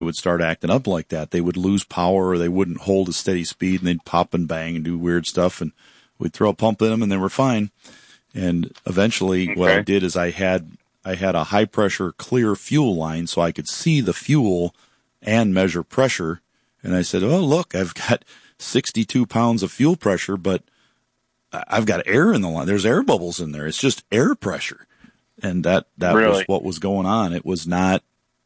would start acting up like that. They would lose power, or they wouldn't hold a steady speed, and they'd pop and bang and do weird stuff, and we'd throw a pump in them, and they were fine. And eventually what I did is I had a high pressure clear fuel line so I could see the fuel and measure pressure. And I said, oh, look, I've got 62 pounds of fuel pressure, but I've got air in the line. There's air bubbles in there. It's just air pressure. And that really was what was going on. It wasn't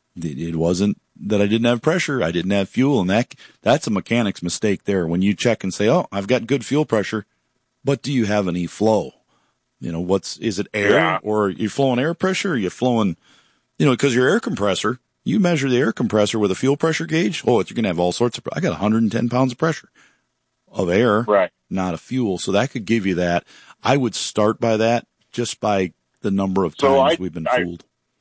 that I didn't have pressure. I didn't have fuel. And that's a mechanic's mistake there. When you check and say, oh, I've got good fuel pressure, but do you have any flow? Is it air, or are you flowing air pressure? Or are you flowing, because your air compressor, you measure the air compressor with a fuel pressure gauge. Oh, you're going to have all sorts of, I got 110 pounds of pressure of air, right, not of fuel. So that could give you that. I would start by that, just by the number of times we've been fooled.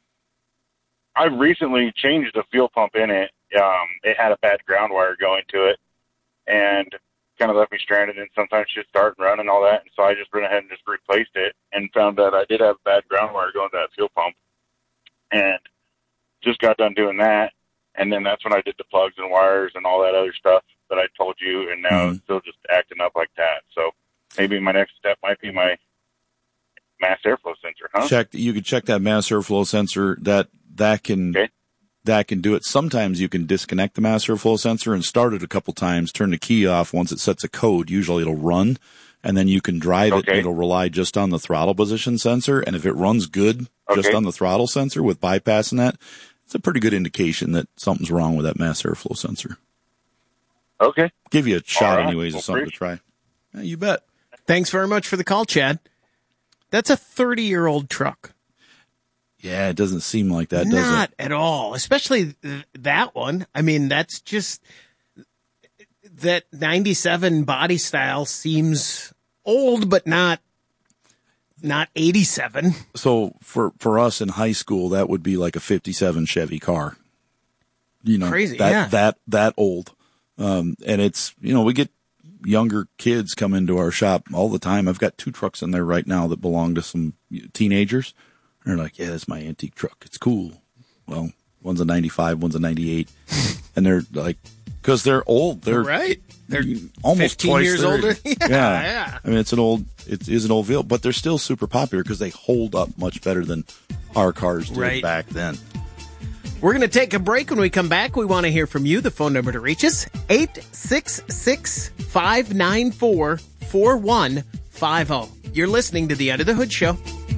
I recently changed the fuel pump in it. It had a bad ground wire going to it, and kind of left me stranded, and sometimes just start and run and all that. And so I just went ahead and just replaced it, and found that I did have a bad ground wire going to that fuel pump, and just got done doing that. And then that's when I did the plugs and wires and all that other stuff that I told you. And now it's still just acting up like that. So maybe my next step might be my mass airflow sensor, huh? You could check that mass airflow sensor. That can do it. Sometimes you can disconnect the mass airflow sensor and start it a couple times, turn the key off. Once it sets a code, usually it'll run, and then you can drive it. It'll rely just on the throttle position sensor. And if it runs good just on the throttle sensor with bypassing that, it's a pretty good indication that something's wrong with that mass airflow sensor. Okay. Give you a shot anyways of something to try. Yeah, you bet. Thanks very much for the call, Chad. That's a 30-year-old truck. Yeah, it doesn't seem like that, does it? Not at all, especially that one. I mean, that's just that 97 body style seems old, but not 87. So for us in high school, that would be like a 57 Chevy car. Crazy, that old. And it's, we get younger kids come into our shop all the time. I've got 2 trucks in there right now that belong to some teenagers. They're like, yeah, that's my antique truck. It's cool. Well, one's a 95, one's a 98. And they're like, because they're old. They're right. They're almost 15 years 30. older. Yeah. I mean, it is an old vehicle, but they're still super popular because they hold up much better than our cars did back then. We're going to take a break. When we come back, we want to hear from you. The phone number to reach us, 866-594-4150. You're listening to The Under the Hood Show.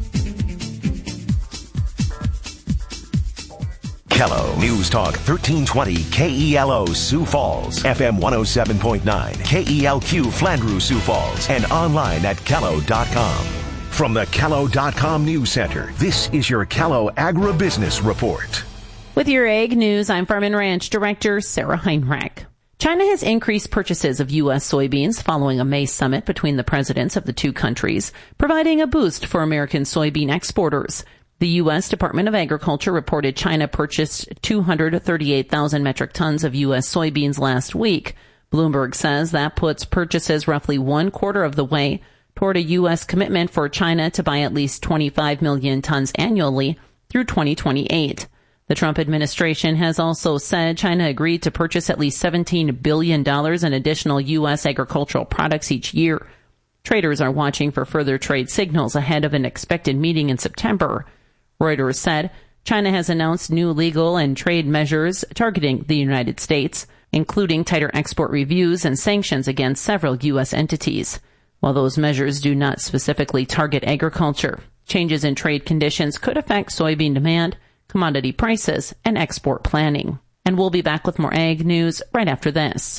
KELO News Talk 1320 KELO Sioux Falls, FM 107.9 KELQ Flandreau Sioux Falls, and online at KELO.com. From the KELO.com News Center, this is your KELO Agribusiness Report. With your Ag News, I'm Farm and Ranch Director Sarah Heinrich. China has increased purchases of U.S. soybeans following a May summit between the presidents of the two countries, providing a boost for American soybean exporters. The U.S. Department of Agriculture reported China purchased 238,000 metric tons of U.S. soybeans last week. Bloomberg says that puts purchases roughly 1/4 of the way toward a U.S. commitment for China to buy at least 25 million tons annually through 2028. The Trump administration has also said China agreed to purchase at least $17 billion in additional U.S. agricultural products each year. Traders are watching for further trade signals ahead of an expected meeting in September. Reuters said China has announced new legal and trade measures targeting the United States, including tighter export reviews and sanctions against several U.S. entities. While those measures do not specifically target agriculture, changes in trade conditions could affect soybean demand, commodity prices, and export planning. And we'll be back with more Ag News right after this.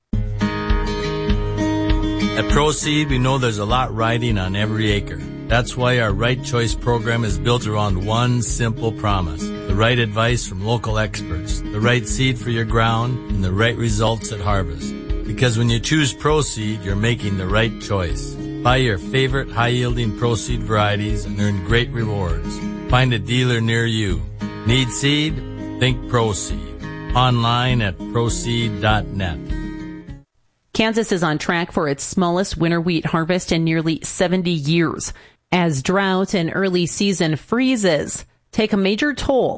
At ProSeed, we know there's a lot riding on every acre. That's why our Right Choice program is built around one simple promise. The right advice from local experts, the right seed for your ground, and the right results at harvest. Because when you choose ProSeed, you're making the right choice. Buy your favorite high-yielding ProSeed varieties and earn great rewards. Find a dealer near you. Need seed? Think ProSeed. Online at proseed.net. Kansas is on track for its smallest winter wheat harvest in nearly 70 years. As drought and early season freezes take a major toll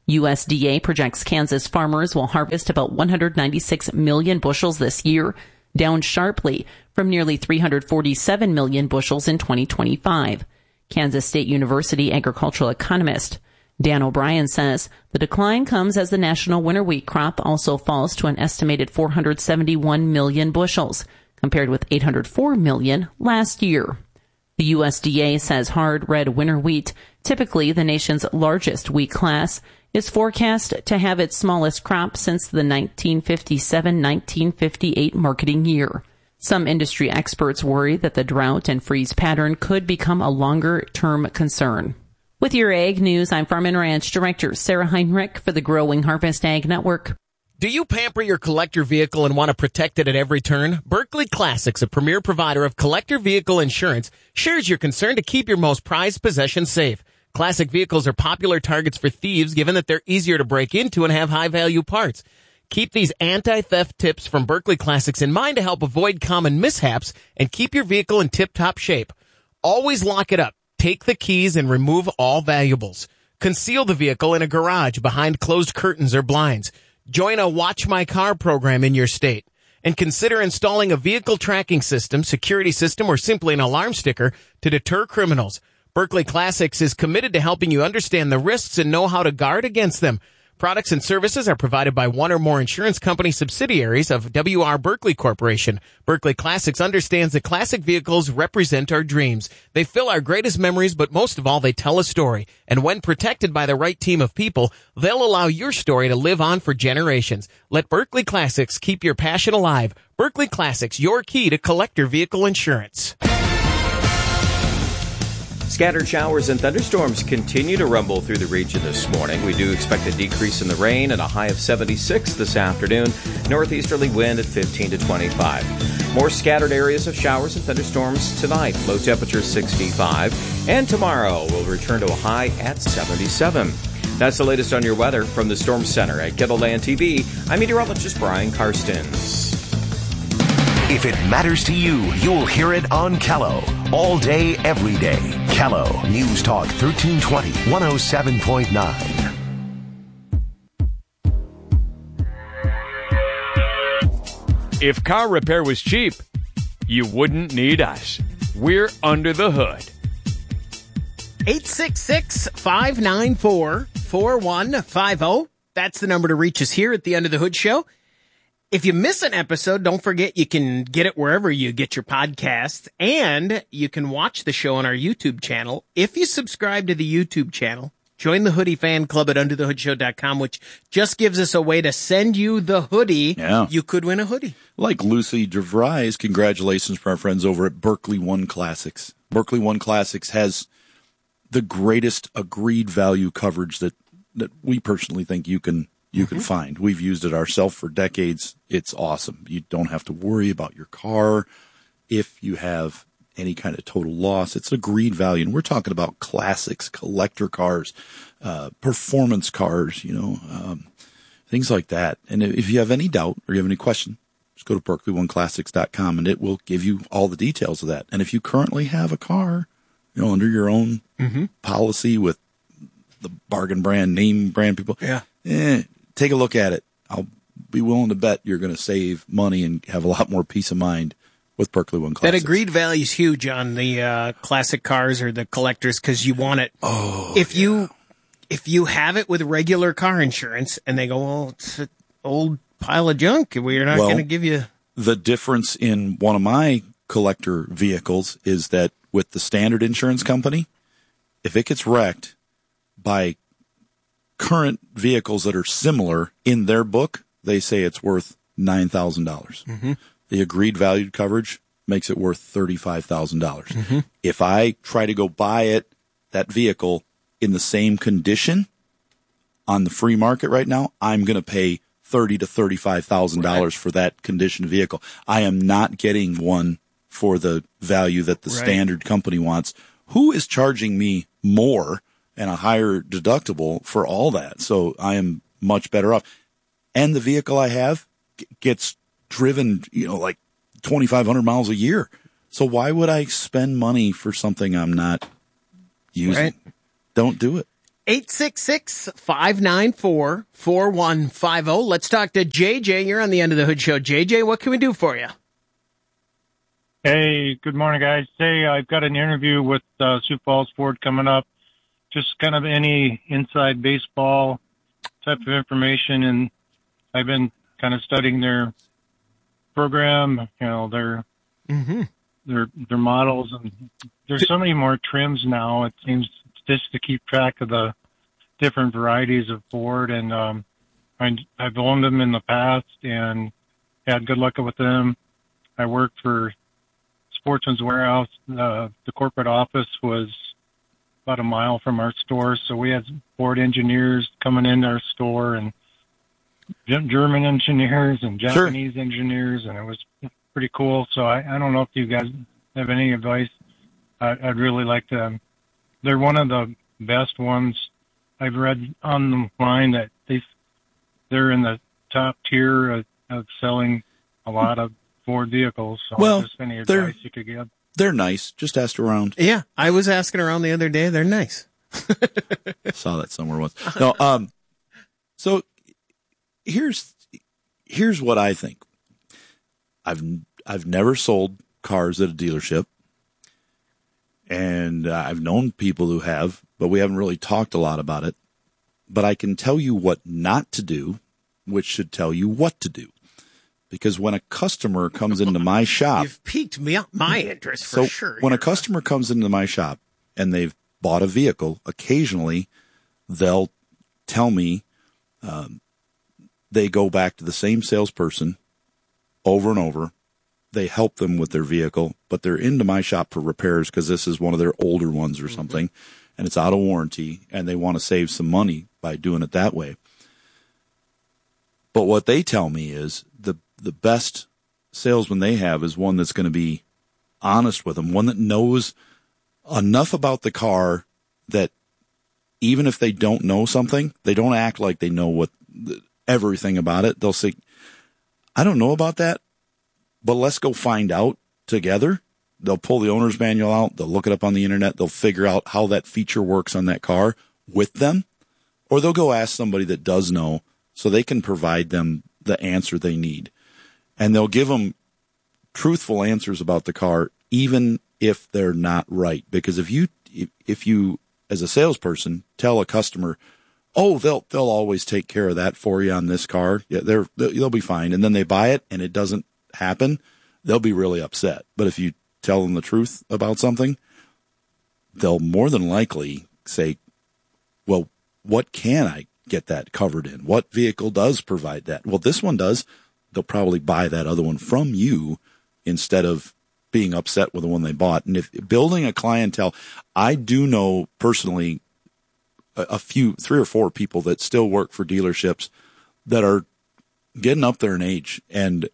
USDA projects Kansas farmers will harvest about 196 million bushels this year, down sharply from nearly 347 million bushels in 2025. Kansas State University agricultural economist Dan O'Brien says the decline comes as the national winter wheat crop also falls to an estimated 471 million bushels, compared with 804 million last year. The USDA says hard red winter wheat, typically the nation's largest wheat class, is forecast to have its smallest crop since the 1957-1958 marketing year. Some industry experts worry that the drought and freeze pattern could become a longer-term concern. With your Ag News, I'm Farm and Ranch Director Sarah Heinrich for the Growing Harvest Ag Network. Do you pamper your collector vehicle and want to protect it at every turn? Berkley Classics, a premier provider of collector vehicle insurance, shares your concern to keep your most prized possession safe. Classic vehicles are popular targets for thieves given that they're easier to break into and have high-value parts. Keep these anti-theft tips from Berkley Classics in mind to help avoid common mishaps and keep your vehicle in tip-top shape. Always lock it up. Take the keys and remove all valuables. Conceal the vehicle in a garage behind closed curtains or blinds. Join a Watch My Car program in your state. And consider installing a vehicle tracking system, security system, or simply an alarm sticker to deter criminals. Berkley Classics is committed to helping you understand the risks and know how to guard against them. Products and services are provided by one or more insurance company subsidiaries of W.R. Berkley Corporation. Berkley Classics understands that classic vehicles represent our dreams. They fill our greatest memories, but most of all, they tell a story. And when protected by the right team of people, they'll allow your story to live on for generations. Let Berkley Classics keep your passion alive. Berkley Classics, your key to collector vehicle insurance. Scattered showers and thunderstorms continue to rumble through the region this morning. We do expect a decrease in the rain and a high of 76 this afternoon. Northeasterly wind at 15 to 25. More scattered areas of showers and thunderstorms tonight. Low temperature 65. And tomorrow we'll return to a high at 77. That's the latest on your weather from the Storm Center at Kettleland TV. I'm meteorologist Brian Karstens. If it matters to you, you'll hear it on Kello. All day, every day. Kello News Talk 1320, 107.9. If car repair was cheap, you wouldn't need us. We're under the hood. 866-594-4150. That's the number to reach us here at the Under the Hood Show. If you miss an episode, don't forget you can get it wherever you get your podcasts, and you can watch the show on our YouTube channel. If you subscribe to the YouTube channel, join the Hoodie Fan Club at UnderTheHoodShow.com, which just gives us a way to send you the hoodie. Yeah. You could win a hoodie. Like Lucy DeVries, congratulations for our friends over at Berkley One Classics. Berkley One Classics has the greatest agreed value coverage that we personally think you can find. We've used it ourselves for decades. It's awesome. You don't have to worry about your car. If you have any kind of total loss, it's agreed value. And we're talking about classics, collector cars, performance cars, things like that. And if you have any doubt or you have any question, just go to BerkleyOneClassics.com and it will give you all the details of that. And if you currently have a car, under your own policy with the bargain brand, name brand people, take a look at it. I'll be willing to bet you're going to save money and have a lot more peace of mind with Berkley One Classics. That agreed value is huge on the classic cars or the collectors because you want it. Oh, if you have it with regular car insurance and they go, well, it's an old pile of junk, we're not going to give you. The difference in one of my collector vehicles is that with the standard insurance company, if it gets wrecked by current vehicles that are similar in their book, they say it's worth $9,000. The agreed valued coverage makes it worth $35,000. If I try to go buy that vehicle in the same condition on the free market right now, I'm going to pay $30,000 to $35,000 for that conditioned vehicle. I am not getting one for the value that the standard company wants. Who is charging me more and a higher deductible for all that? So I am much better off. And the vehicle I have gets driven, like 2,500 miles a year. So why would I spend money for something I'm not using? Don't do it. 866-594-4150. Let's talk to JJ. You're on the End of the Hood Show. JJ, what can we do for you? Hey, good morning, guys. Hey, I've got an interview with Sioux Falls Ford coming up. Just kind of any inside baseball type of information, and I've been kind of studying their program, their models, and there's so many more trims now. It seems just to keep track of the different varieties of Ford, and I've owned them in the past and had good luck with them. I worked for Sportsman's Warehouse. The corporate office was about a mile from our store, so we had Ford engineers coming into our store, and German engineers and Japanese engineers, and it was pretty cool. So I don't know if you guys have any advice. I'd really like to. They're one of the best ones I've read online, that they're in the top tier of selling a lot of Ford vehicles. So just any advice you could give. They're nice. Just asked around. Yeah, I was asking around the other day. They're nice. Saw that somewhere once. No, so here's what I think. I've never sold cars at a dealership, and I've known people who have, but we haven't really talked a lot about it. But I can tell you what not to do, which should tell you what to do. Because when a customer comes into my shop, you've piqued my interest for sure. When a customer comes into my shop and they've bought a vehicle, occasionally they'll tell me they go back to the same salesperson over and over. They help them with their vehicle, but they're into my shop for repairs because this is one of their older ones or something, and it's out of warranty, and they want to save some money by doing it that way. But what they tell me is the best salesman they have is one that's going to be honest with them, one that knows enough about the car that even if they don't know something, they don't act like they know everything about it. They'll say, I don't know about that, but let's go find out together. They'll pull the owner's manual out. They'll look it up on the internet. They'll figure out how that feature works on that car with them, or they'll go ask somebody that does know so they can provide them the answer they need. And they'll give them truthful answers about the car, even if they're not right. Because if you, as a salesperson, tell a customer, oh, they'll always take care of that for you on this car, yeah, they'll be fine, and then they buy it and it doesn't happen, they'll be really upset. But if you tell them the truth about something, they'll more than likely say, well, what can I get that covered in? What vehicle does provide that? Well, this one does. They'll probably buy that other one from you instead of being upset with the one they bought. And if building a clientele, I do know personally a few, 3 or 4 people that still work for dealerships that are getting up there in age, and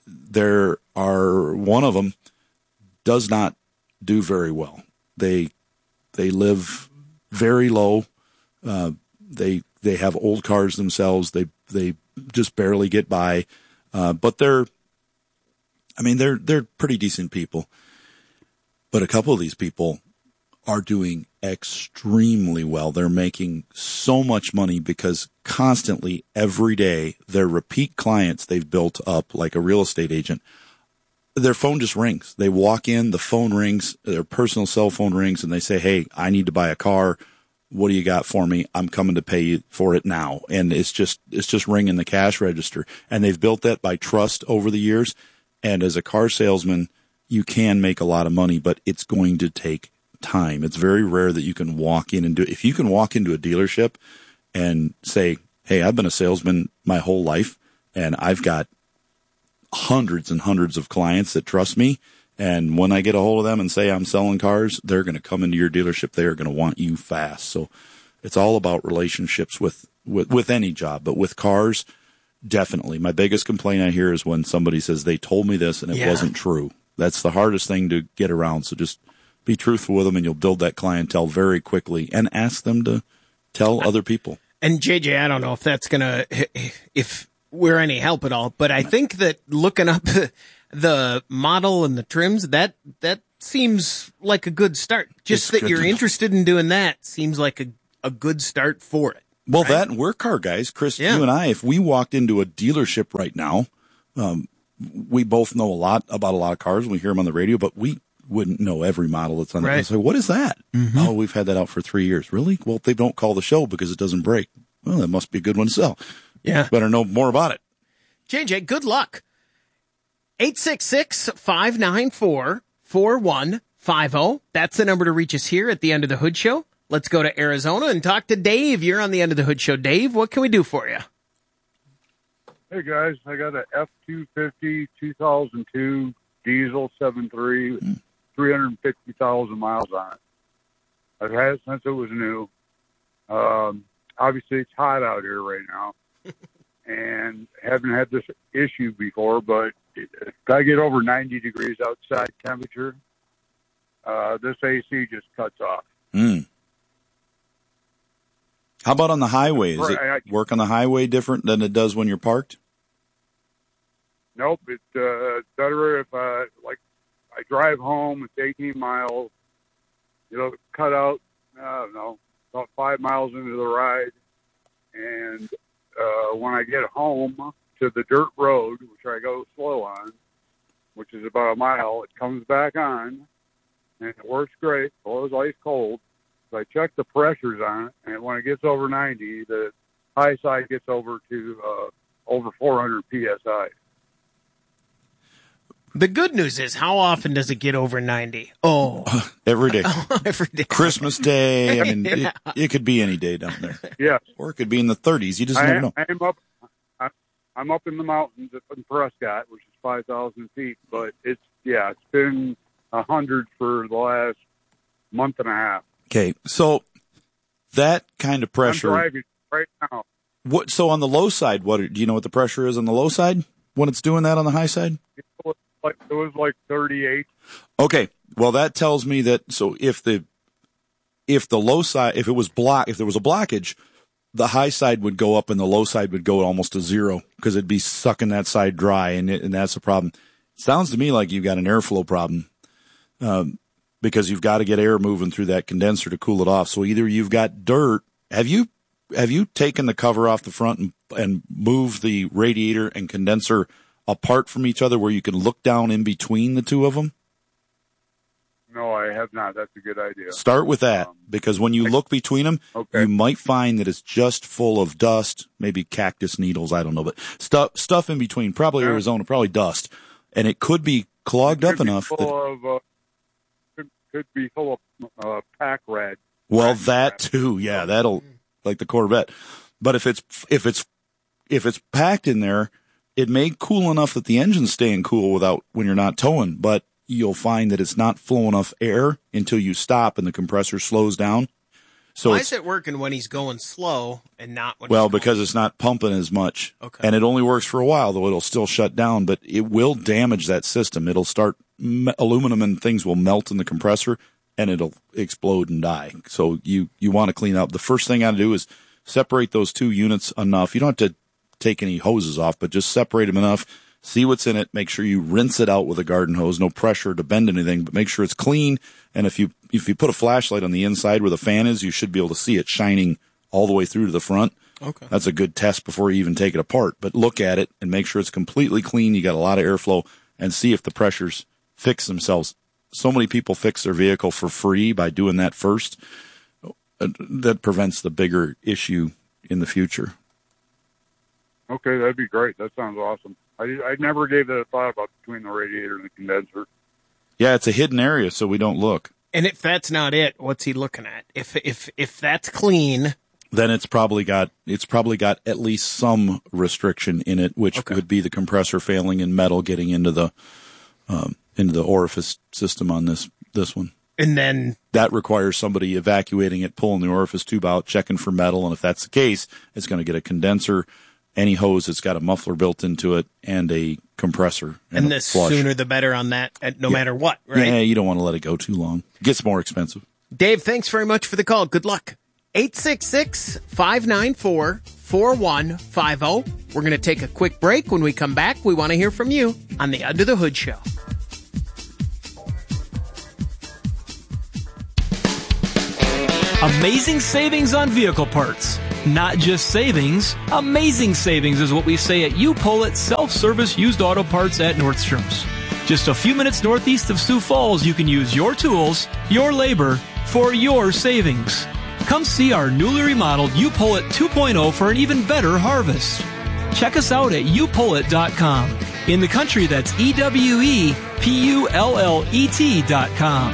one of them does not do very well. They live very low. They have old cars themselves. They just barely get by. But they're pretty decent people. But a couple of these people are doing extremely well. They're making so much money because constantly, every day, their repeat clients they've built up like a real estate agent, their phone just rings. They walk in, the phone rings, their personal cell phone rings, and they say, hey, I need to buy a car. What do you got for me? I'm coming to pay you for it now. And it's just ringing the cash register. And they've built that by trust over the years. And as a car salesman, you can make a lot of money, but it's going to take time. It's very rare that you can walk in and do it. If you can walk into a dealership and say, hey, I've been a salesman my whole life, and I've got hundreds and hundreds of clients that trust me, and when I get a hold of them and say I'm selling cars, they're going to come into your dealership. They are going to want you fast. So it's all about relationships with any job, but with cars, definitely. My biggest complaint I hear is when somebody says they told me this and it wasn't true. That's the hardest thing to get around. So just be truthful with them, and you'll build that clientele very quickly, and ask them to tell other people. And JJ, I don't know if that's if we're any help at all, but I think that looking up the model and the trims, that seems like a good start. Just that you're interested in doing that seems like a a good start for it. Well, right? that and we're car guys, Chris, you and I, if we walked into a dealership right now, we both know a lot about a lot of cars. We hear them on the radio, but we wouldn't know every model that's on there. So what is that? Mm-hmm. Oh, we've had that out for 3 years. Really? Well, they don't call the show because it doesn't break. Well, that must be a good one to sell. Yeah. Better know more about it. JJ, good luck. 866-594-4150. That's the number to reach us here at the End of the Hood Show. Let's go to Arizona and talk to Dave. You're on the End of the Hood Show. Dave, what can we do for you? Hey, guys. I got a F-250 2002 diesel 7.3 with 350,000 miles on it. I've had it since it was new. Obviously, it's hot out here right now. And haven't had this issue before, but if I get over 90 degrees outside temperature, this AC just cuts off. How about on the highway? Does it work on the highway different than it does when you're parked? Nope. It's better if I drive home. It's 18 miles. Cut out, I don't know, about 5 miles into the ride. And when I get home to the dirt road, which I go slow on, which is about a mile, it comes back on, and it works great. Blows ice cold. So I check the pressures on it, and when it gets over 90, the high side gets over to over 400 PSI. The good news is, how often does it get over 90? Oh. Every day. Every day. Christmas Day. I mean, it could be any day down there. Yeah. Or it could be in the 30s. You just never know. I'm up in the mountains in Prescott, which is 5,000 feet, but it's been 100 for the last month and a half. Okay, so that kind of pressure. I'm driving right now. So on the low side, do you know what the pressure is on the low side when it's doing that on the high side? It was like 38. Okay, well that tells me that if there was a blockage, the high side would go up and the low side would go almost to zero because it'd be sucking that side dry, and that's the problem. Sounds to me like you've got an airflow problem. Because you've got to get air moving through that condenser to cool it off. So either you've got dirt. Have you taken the cover off the front and moved the radiator and condenser apart from each other where you can look down in between the two of them? No, I have not. That's a good idea. Start with that, because when you look between them, you might find that it's just full of dust, maybe cactus needles, I don't know, but stuff in between, probably Arizona, probably dust. And it could be clogged up enough that... Could be full of pack rat. Well, that too, yeah, that'll like the Corvette. But if it's packed in there, it may cool enough that the engine's staying cool when you're not towing. But you'll find that it's not flowing enough air until you stop and the compressor slows down. So why is it working when he's going slow and not when? Well, because it's not pumping as much, and it only works for a while. Though it'll still shut down, but it will damage that system. It'll start. Aluminum and things will melt in the compressor and it'll explode and die. So you want to clean up. The first thing I do is separate those two units enough. You don't have to take any hoses off, but just separate them enough. See what's in it. Make sure you rinse it out with a garden hose. No pressure to bend anything, but make sure it's clean. And if you put a flashlight on the inside where the fan is, you should be able to see it shining all the way through to the front. Okay. That's a good test before you even take it apart. But look at it and make sure it's completely clean. You got a lot of airflow, and see if the pressures fix themselves. So many people fix their vehicle for free by doing that first. That prevents the bigger issue in the future. Okay, that'd be great. That sounds awesome. I never gave that a thought about between the radiator and the condenser. Yeah, it's a hidden area, so we don't look. And if that's not it, what's he looking at? If that's clean, then it's probably got at least some restriction in it, which would be the compressor failing and metal getting into the orifice system on this one. And then that requires somebody evacuating it, pulling the orifice tube out, checking for metal. And if that's the case, it's going to get a condenser, any hose that's got a muffler built into it, and a compressor. And the sooner the better on that, no matter what, right? Yeah, you don't want to let it go too long. It gets more expensive. Dave, thanks very much for the call. Good luck. 866-594-4150. We're going to take a quick break. When we come back, we want to hear from you on the Under the Hood Show. Amazing savings on vehicle parts. Not just savings, amazing savings is what we say at U-Pull self-service used auto parts at Nordstrom's. Just a few minutes northeast of Sioux Falls, you can use your tools, your labor, for your savings. Come see our newly remodeled U-Pull 2.0 for an even better harvest. Check us out at upullet.com. In the country, that's EWEPULLET.com.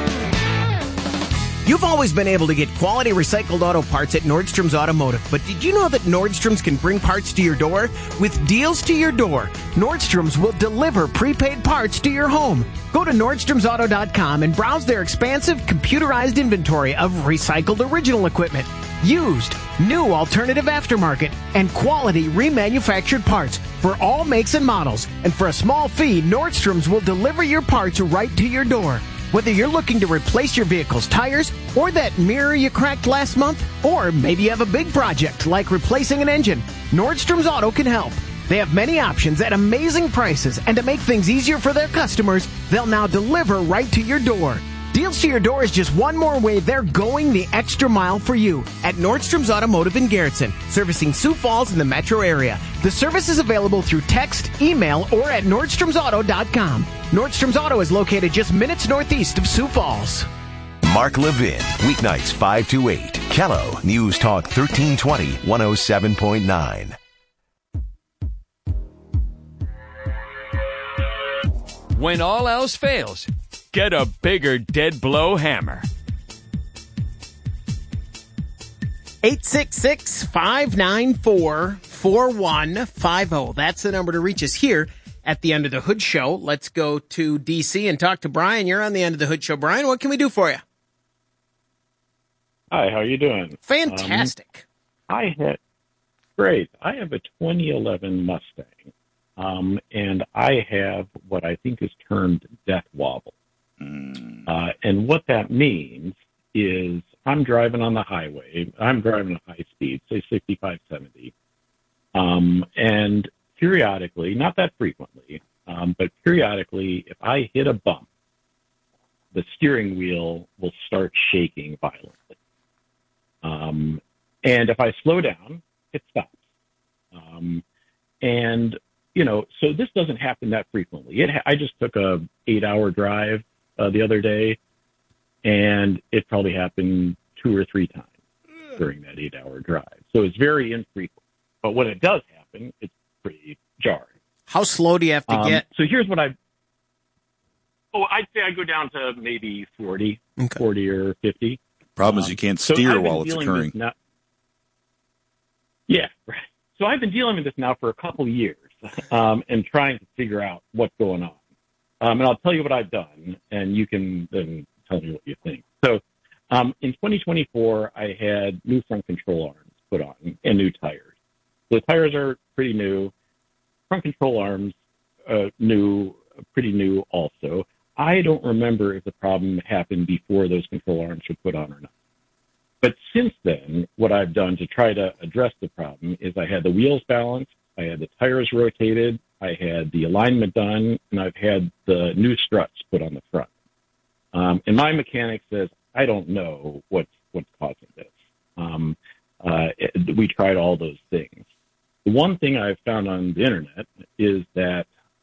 You've always been able to get quality recycled auto parts at Nordstrom's Automotive, but did you know that Nordstrom's can bring parts to your door? With deals to your door, Nordstrom's will deliver prepaid parts to your home. Go to NordstromsAuto.com and browse their expansive computerized inventory of recycled original equipment, used, new alternative aftermarket, and quality remanufactured parts for all makes and models. And for a small fee, Nordstrom's will deliver your parts right to your door. Whether you're looking to replace your vehicle's tires or that mirror you cracked last month, or maybe you have a big project like replacing an engine, Nordstrom's Auto can help. They have many options at amazing prices, and to make things easier for their customers, they'll now deliver right to your door. Deals to your door is just one more way they're going the extra mile for you at Nordstrom's Automotive in Garrettson, servicing Sioux Falls in the metro area. The service is available through text, email, or at NordstromsAuto.com. Nordstrom's Auto is located just minutes northeast of Sioux Falls. Mark Levin, weeknights 5 to 8. Kello News Talk 1320, 107.9. When all else fails, get a bigger dead blow hammer. 866-594-4150. That's the number to reach us here at the End of the Hood Show. Let's go to D.C. and talk to Brian. You're on the End of the Hood Show. Brian, what can we do for you? Hi, how are you doing? Fantastic. Great. I have a 2011 Mustang, and I have what I think is termed death wobble. And what that means is I'm driving on the highway. I'm driving at high speed, say 65, 70. And periodically, not that frequently, but periodically, if I hit a bump, the steering wheel will start shaking violently. And if I slow down, it stops. And, you know, so this doesn't happen that frequently. I just took a 8-hour drive the other day, and it probably happened 2 or 3 times during that 8-hour drive. So it's very infrequent. But when it does happen, it's pretty jarring. How slow do you have to get? So here's what I'd say I go down to maybe 40 or 50. Problem is you can't steer while it's occurring. Yeah, right. So I've been dealing with this now for a couple of years and trying to figure out what's going on. And I'll tell you what I've done, and you can then tell me what you think. So in 2024, I had new front control arms put on and new tires. The tires are pretty new. Front control arms, pretty new also. I don't remember if the problem happened before those control arms were put on or not. But since then, what I've done to try to address the problem is I had the wheels balanced, I had the tires rotated, I had the alignment done, and I've had the new struts put on the front. And my mechanic says, I don't know what's causing this. We tried all those things. The one thing I've found on the internet is that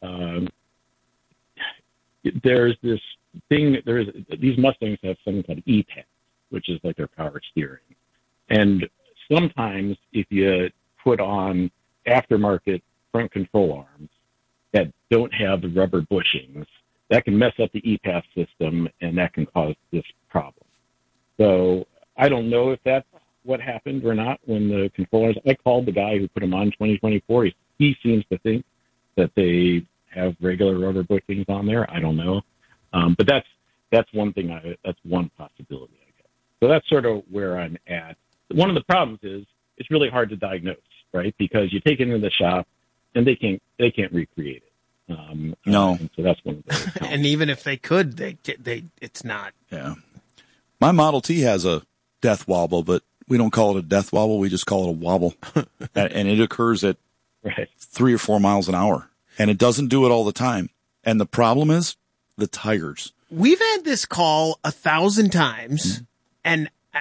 there's this thing, these Mustangs have something called E-Pads, which is like their power steering. And sometimes if you put on aftermarket front control arms that don't have the rubber bushings, that can mess up the E-Pass system, and that can cause this problem. So I don't know if that's what happened or not when the controllers, I called the guy who put them on 2024. He seems to think that they have regular rubber bushings on there. I don't know. But that's one thing, that's one possibility, I guess. So that's sort of where I'm at. One of the problems is it's really hard to diagnose, right? Because you take it into the shop and they can't recreate it. No. And so that's one of the And even if they could, it's not. Yeah. My Model T has a death wobble, but we don't call it a death wobble. We just call it a wobble. And it occurs at 3 or 4 miles an hour. And it doesn't do it all the time. And the problem is the tires. We've had this call 1,000 times, and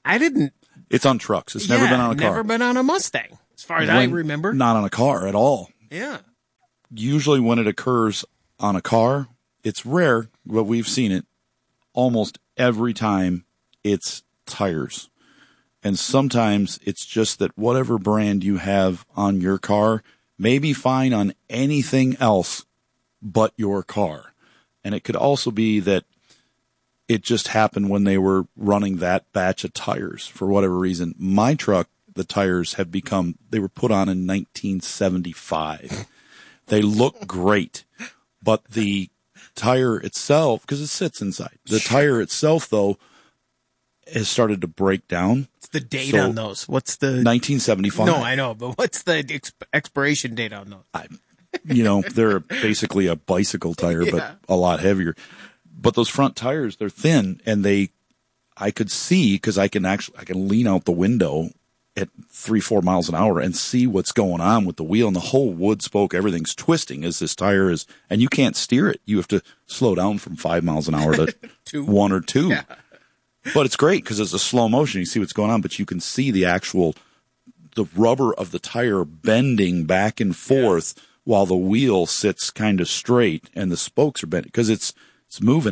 I didn't. It's on trucks. It's never been on a car. Never been on a Mustang, as far as I remember. Not on a car at all. Yeah. Usually when it occurs on a car, it's rare, but we've seen it almost every time. It's tires. And sometimes it's just that whatever brand you have on your car may be fine on anything else but your car. And it could also be that it just happened when they were running that batch of tires for whatever reason. My truck, the tires they were put on in 1975. They look great, but the tire itself, because it sits inside, the tire itself, though, has started to break down. What's the date on those? What's the 1975? No, I know, but what's the expiration date on those? They're basically a bicycle tire, but a lot heavier. But those front tires, they're thin, and I could see, because I can lean out the window at 3-4 miles an hour and see what's going on with the wheel, and the whole wood spoke, everything's twisting as this tire is, and you can't steer it. You have to slow down from 5 miles an hour to 1 or 2. Yeah. But it's great because it's a slow motion. You see what's going on, but you can see the rubber of the tire bending back and forth while the wheel sits kind of straight and the spokes are bent because it's moving.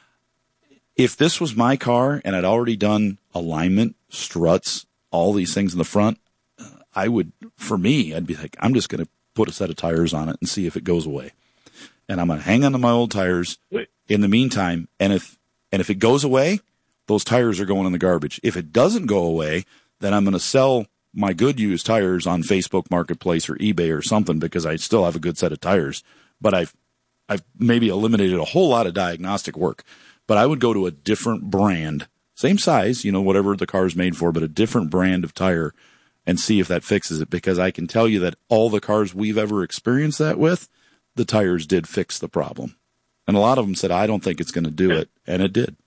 If this was my car and I'd already done alignment, struts, all these things in the front, I'd be like, I'm just going to put a set of tires on it and see if it goes away. And I'm going to hang on to my old tires in the meantime. And if it goes away, those tires are going in the garbage. If it doesn't go away, then I'm going to sell my good used tires on Facebook Marketplace or eBay or something because I still have a good set of tires. But I've maybe eliminated a whole lot of diagnostic work. But I would go to a different brand, same size, whatever the car is made for, but a different brand of tire and see if that fixes it. Because I can tell you that all the cars we've ever experienced that with, the tires did fix the problem. And a lot of them said, I don't think it's going to do it. And it did.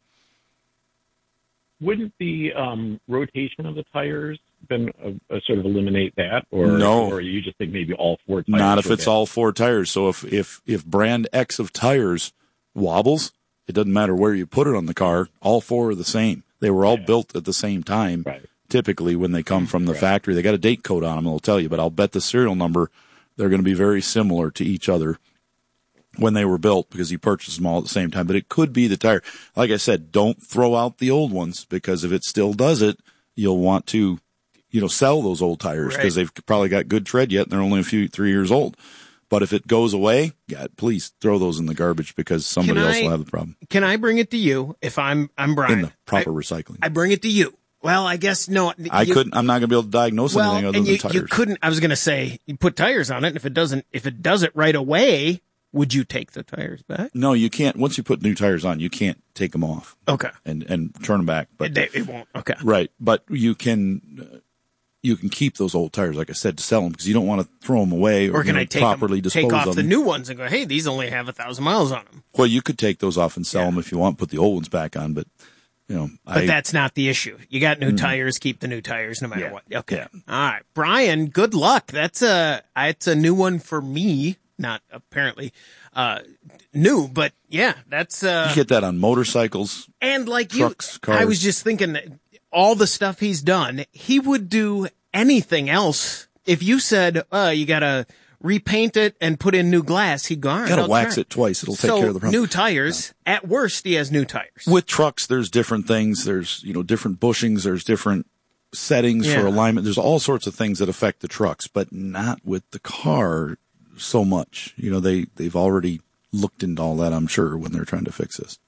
Wouldn't the rotation of the tires been sort of eliminate that, or no? Or you just think maybe all 4 tires? Not if it's all 4 tires. So if brand X of tires wobbles, it doesn't matter where you put it on the car. All 4 are the same. They were all built at the same time. Right. Typically, when they come from the factory, they got a date code on them. It'll tell you, but I'll bet the serial number they're going to be very similar to each other when they were built because you purchased them all at the same time. But it could be the tire. Like I said, don't throw out the old ones because if it still does it, you'll want to, sell those old tires because they've probably got good tread yet and they're only 3 years old. But if it goes away, please throw those in the garbage because somebody else will have the problem. Can I bring it to you if I'm Brian? In the proper recycling. I bring it to you. Well, I guess no. I'm not going to be able to diagnose anything other than tires. You couldn't. I was going to say you put tires on it, and if it does it right away, would you take the tires back? No, you can't. Once you put new tires on, you can't take them off. Okay. And turn them back. But it won't. Okay. Right, but you can keep those old tires, like I said, to sell them because you don't want to throw them away or can I properly dispose of them. Take off the new ones and go, hey, these only have 1,000 miles on them. Well, you could take those off and sell them if you want. Put the old ones back on, but. But that's not the issue. You got new tires, keep the new tires no matter what. Okay. Yeah. All right. Brian, good luck. It's a new one for me. Not apparently, new, but yeah, that's, you get that on motorcycles. And like trucks, cars. I was just thinking that all the stuff he's done, he would do anything else. If you said, you gotta repaint it and put in new glass, he'd go, all right, gotta wax it twice. It'll take care of the problem. New tires. Yeah. At worst, he has new tires. With trucks, there's different things. There's, different bushings. There's different settings for alignment. There's all sorts of things that affect the trucks, but not with the car so much. They've already looked into all that, I'm sure, when they're trying to fix this.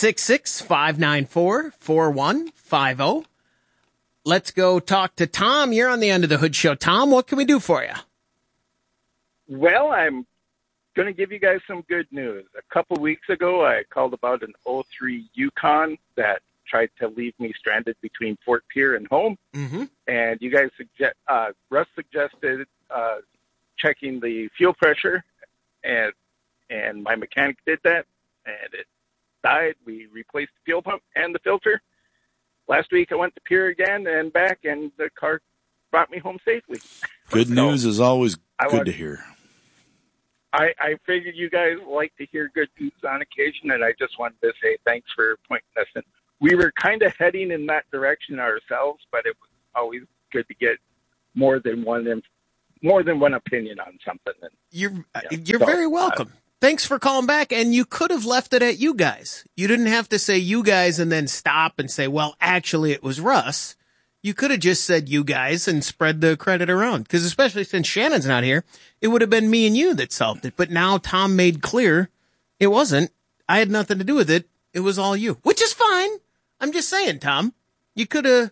866-594-4150. Let's go talk to Tom. You're on the End of the Hood Show. Tom, what can we do for you? Well, I'm going to give you guys some good news. A couple weeks ago, I called about an 03 Yukon that tried to leave me stranded between Fort Pierre and home. Mm-hmm. And you guys Russ suggested checking the fuel pressure, and my mechanic did that, and it died. We replaced the fuel pump and the filter. Last week, I went to Pierre again and back, and the car brought me home safely. Good news is always good to hear. I figured you guys like to hear good news on occasion, and I just wanted to say thanks for pointing us in the we were kind of heading in that direction ourselves, but it was always good to get more than one opinion on something. And, you're very welcome. Thanks for calling back. And you could have left it at you guys. You didn't have to say you guys and then stop and say, well, actually it was Russ. You could have just said you guys and spread the credit around. Because especially since Shannon's not here, it would have been me and you that solved it. But now Tom made clear it wasn't. I had nothing to do with it. It was all you, which is fine. I'm just saying, Tom, you could have,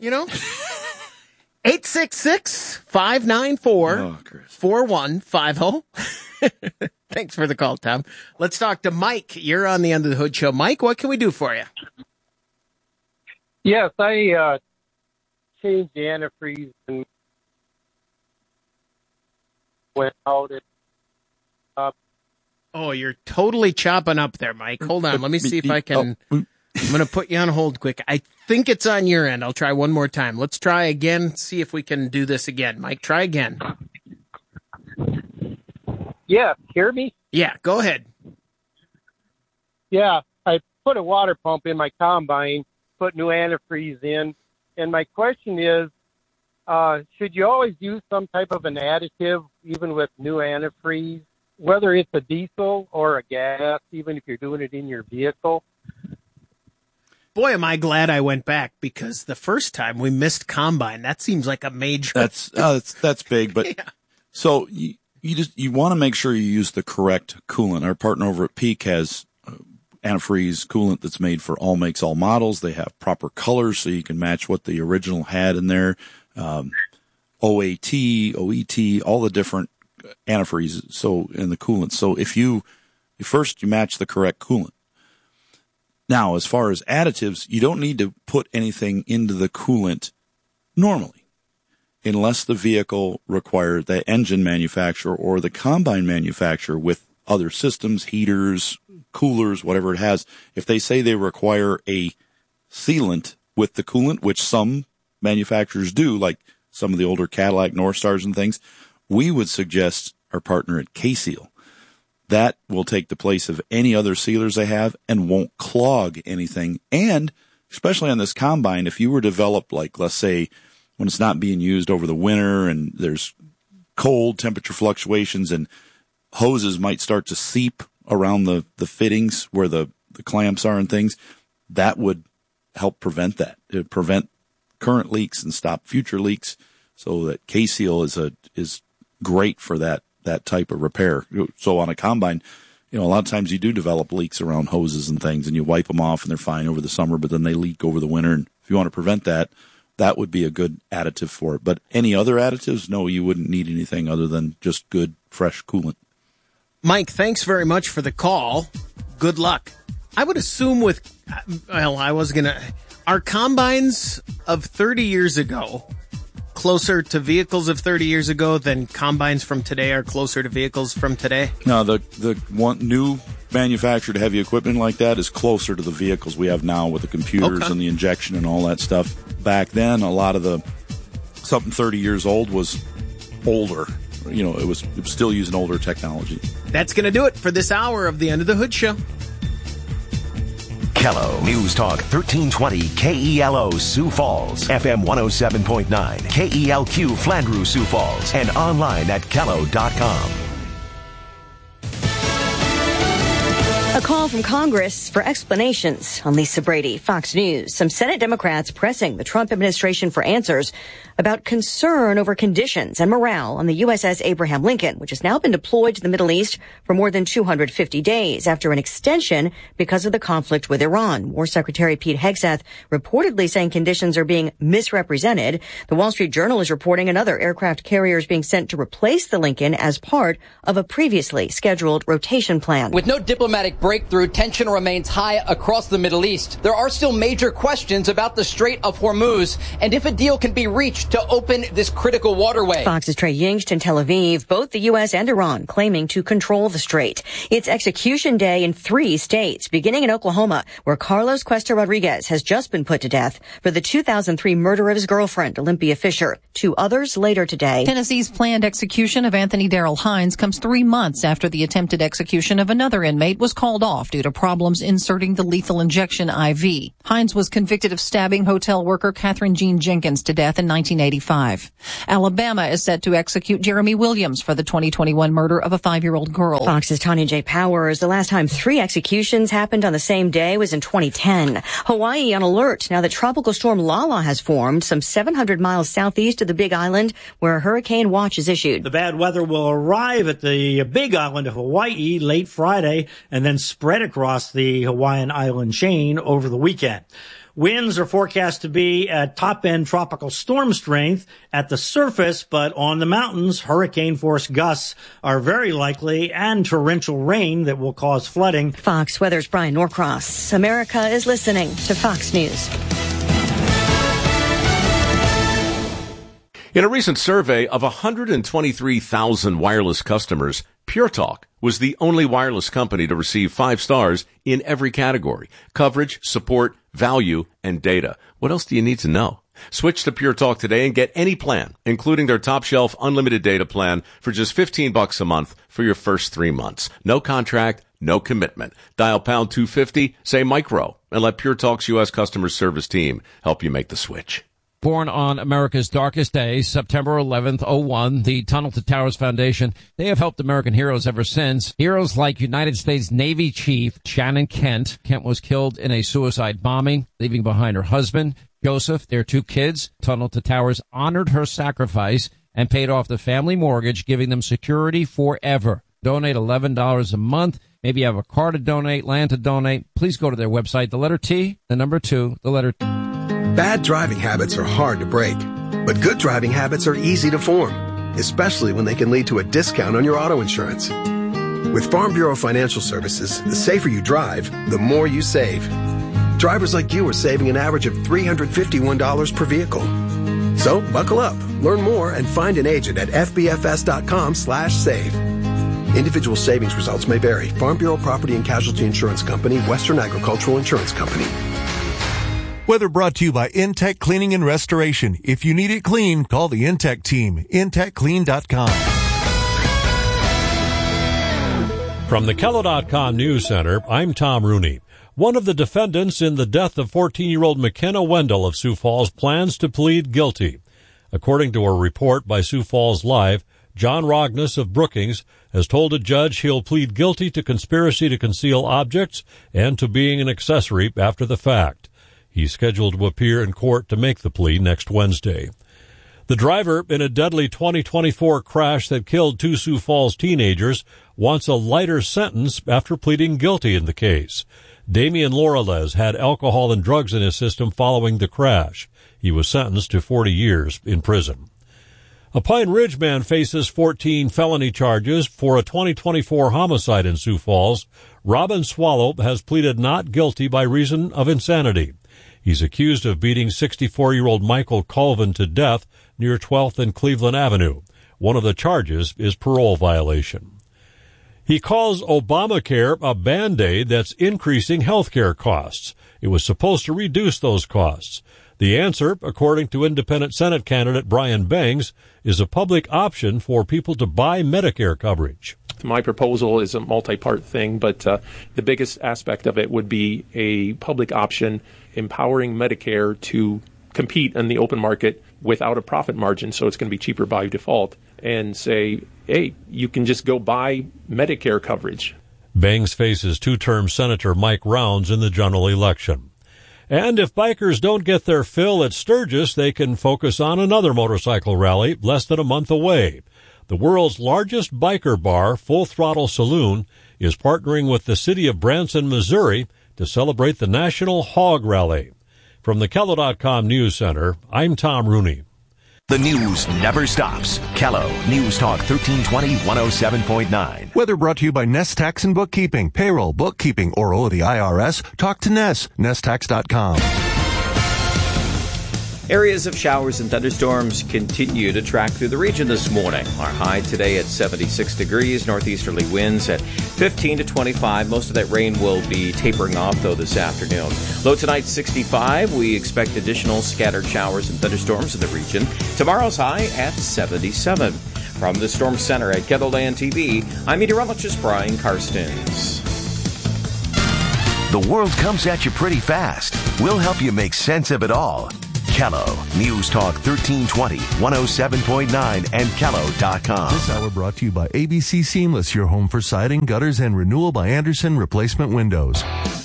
866-594-4150. Thanks for the call, Tom. Let's talk to Mike. You're on the Under the Hood show. Mike, what can we do for you? Yes, I changed the antifreeze and went out. Oh, you're totally chopping up there, Mike. Hold on. Let me see if I can. I'm going to put you on hold quick. I think it's on your end. I'll try one more time. Let's try again. See if we can do this again. Mike, try again. Yeah, hear me? Yeah, go ahead. Yeah, I put a water pump in my combine, put new antifreeze in, and my question is, should you always use some type of an additive, even with new antifreeze, whether it's a diesel or a gas, even if you're doing it in your vehicle? Boy, am I glad I went back, because the first time we missed combine. That seems like a major. That's big, but yeah. So you want to make sure you use the correct coolant. Our partner over at Peak has antifreeze coolant that's made for all makes, all models. They have proper colors so you can match what the original had in there. OAT, OET, all the different antifreeze. So in the coolant. So if you match the correct coolant. Now, as far as additives, you don't need to put anything into the coolant normally, unless the vehicle requires the engine manufacturer or the combine manufacturer with other systems, heaters, coolers, whatever it has. If they say they require a sealant with the coolant, which some manufacturers do, like some of the older Cadillac North Stars and things, we would suggest our partner at K-Seal. That will take the place of any other sealers they have and won't clog anything. And especially on this combine, if you were developed, like, let's say, when it's not being used over the winter and there's cold temperature fluctuations and hoses might start to seep around the fittings where the clamps are and things, that would help prevent that. It would prevent current leaks and stop future leaks. So that K-Seal is great for that type of repair. So on a combine, a lot of times you do develop leaks around hoses and things, and you wipe them off and they're fine over the summer, but then they leak over the winter. And if you want to prevent that, that would be a good additive for it. But any other additives, no, you wouldn't need anything other than just good, fresh coolant. Mike, thanks very much for the call. Good luck. I would assume are combines of 30 years ago closer to vehicles of 30 years ago than combines from today are closer to vehicles from today? No, the one new manufactured heavy equipment like that is closer to the vehicles we have now with the computers and the injection and all that stuff. Back then, a lot of something 30 years old was older. It was still using older technology. That's going to do it for this hour of the Under the Hood Show. Kello News Talk 1320 KELO Sioux Falls, FM 107.9 KELQ Flandreau Sioux Falls, and online at Kello.com. A call from Congress for explanations. On Lisa Brady, Fox News. Some Senate Democrats pressing the Trump administration for answers about concern over conditions and morale on the USS Abraham Lincoln, which has now been deployed to the Middle East for more than 250 days after an extension because of the conflict with Iran. War Secretary Pete Hegseth reportedly saying conditions are being misrepresented. The Wall Street Journal is reporting another aircraft carrier is being sent to replace the Lincoln as part of a previously scheduled rotation plan. With no diplomatic breakthrough, tension remains high across the Middle East. There are still major questions about the Strait of Hormuz and if a deal can be reached to open this critical waterway. Fox's Trey Yingst in Tel Aviv, both the U.S. and Iran claiming to control the strait. It's execution day in 3 states, beginning in Oklahoma, where Carlos Cuesta Rodriguez has just been put to death for the 2003 murder of his girlfriend, Olympia Fisher. 2 others later today. Tennessee's planned execution of Anthony Darrell Hines comes 3 months after the attempted execution of another inmate was called off. off due to problems inserting the lethal injection IV. Hines was convicted of stabbing hotel worker Catherine Jean Jenkins to death in 1985. Alabama is set to execute Jeremy Williams for the 2021 murder of a 5-year-old girl. Fox's Tanya J. Powers. The last time 3 executions happened on the same day was in 2010. Hawaii on alert now that Tropical Storm Lala has formed some 700 miles southeast of the Big Island, where a hurricane watch is issued. The bad weather will arrive at the Big Island of Hawaii late Friday and then spread across the Hawaiian island chain over the weekend. Winds are forecast to be at top-end tropical storm strength at the surface, but on the mountains, hurricane-force gusts are very likely and torrential rain that will cause flooding. Fox Weather's Brian Norcross. America is listening to Fox News. In a recent survey of 123,000 wireless customers, Pure Talk was the only wireless company to receive 5 stars in every category: coverage, support, value, and data. What else do you need to know? Switch to Pure Talk today and get any plan, including their top shelf unlimited data plan, for just $15 a month for your first 3 months. No contract, no commitment. Dial pound 250, say micro, and let Pure Talk's U.S. customer service team help you make the switch. Born on America's darkest day, September 11th, 01, the Tunnel to Towers Foundation, they have helped American heroes ever since. Heroes like United States Navy Chief Shannon Kent. Kent was killed in a suicide bombing, leaving behind her husband, Joseph, their 2 kids. Tunnel to Towers honored her sacrifice and paid off the family mortgage, giving them security forever. Donate $11 a month. Maybe you have a car to donate, land to donate. Please go to their website, the letter T, the number 2, the letter T. Bad driving habits are hard to break, but good driving habits are easy to form, especially when they can lead to a discount on your auto insurance. With Farm Bureau Financial Services, the safer you drive, the more you save. Drivers like you are saving an average of $351 per vehicle. So buckle up, learn more, and find an agent at fbfs.com/save. Individual savings results may vary. Farm Bureau Property and Casualty Insurance Company, Western Agricultural Insurance Company. Weather brought to you by Intech Cleaning and Restoration. If you need it clean, call the Intech team. IntechClean.com. From the Kello.com News Center, I'm Tom Rooney. One of the defendants in the death of 14-year-old McKenna Wendell of Sioux Falls plans to plead guilty. According to a report by Sioux Falls Live, John Rogness of Brookings has told a judge he'll plead guilty to conspiracy to conceal objects and to being an accessory after the fact. He's scheduled to appear in court to make the plea next Wednesday. The driver in a deadly 2024 crash that killed 2 Sioux Falls teenagers wants a lighter sentence after pleading guilty in the case. Damian Lorelez had alcohol and drugs in his system following the crash. He was sentenced to 40 years in prison. A Pine Ridge man faces 14 felony charges for a 2024 homicide in Sioux Falls. Robin Swallow has pleaded not guilty by reason of insanity. He's accused of beating 64-year-old Michael Colvin to death near 12th and Cleveland Avenue. One of the charges is parole violation. He calls Obamacare a Band-Aid that's increasing health care costs. It was supposed to reduce those costs. The answer, according to independent Senate candidate Brian Bangs, is a public option for people to buy Medicare coverage. My proposal is a multi-part thing, but the biggest aspect of it would be a public option empowering Medicare to compete in the open market without a profit margin, so it's going to be cheaper by default, and say, hey, you can just go buy Medicare coverage. Bangs faces 2-term Senator Mike Rounds in the general election. And if bikers don't get their fill at Sturgis, they can focus on another motorcycle rally less than a month away. The world's largest biker bar, Full Throttle Saloon, is partnering with the city of Branson, Missouri, to celebrate the National Hog Rally. From the Kello.com News Center, I'm Tom Rooney. The news never stops. Kello News Talk 1320 107.9. Weather brought to you by Nest Tax and Bookkeeping. Payroll, bookkeeping, oral of the IRS. Talk to Nest. NestTax.com. Areas of showers and thunderstorms continue to track through the region this morning. Our high today at 76 degrees, northeasterly winds at 15 to 25. Most of that rain will be tapering off, though, this afternoon. Low tonight, 65. We expect additional scattered showers and thunderstorms in the region. Tomorrow's high at 77. From the Storm Center at KELOLAND TV, I'm meteorologist Brian Karstens. The world comes at you pretty fast. We'll help you make sense of it all. Kello, News Talk 1320, 107.9, and Kello.com. This hour brought to you by ABC Seamless, your home for siding, gutters, and renewal by Anderson Replacement Windows.